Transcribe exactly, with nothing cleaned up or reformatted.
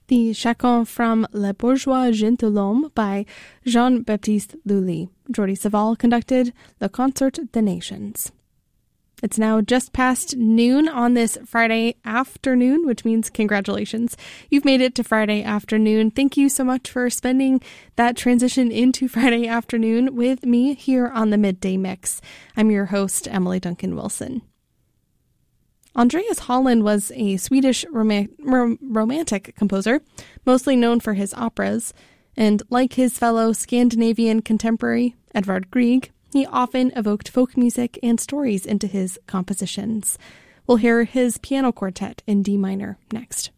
the Chacun from Le Bourgeois Gentilhomme by Jean-Baptiste Lully. Jordi Savall conducted the Concert des Nations. It's now just past noon on this Friday afternoon, which means congratulations. You've made it to Friday afternoon. Thank you so much for spending that transition into Friday afternoon with me here on the Midday Mix. I'm your host, Emily Duncan Wilson. Andreas Holland was a Swedish rom- rom- romantic composer, mostly known for his operas, and like his fellow Scandinavian contemporary, Edvard Grieg, he often evoked folk music and stories into his compositions. We'll hear his piano quartet in D minor next.